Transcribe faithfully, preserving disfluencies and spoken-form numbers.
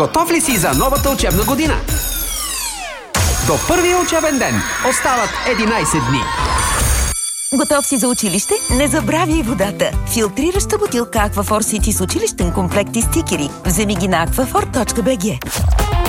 Готов ли си за новата учебна година? До първия учебен ден остават единайсет дни. Готов си за училище? Не забравяй водата. Филтрираща бутилка Аквафор Сити с училищен комплект и стикери. Вземи ги на аквафор точка би джи.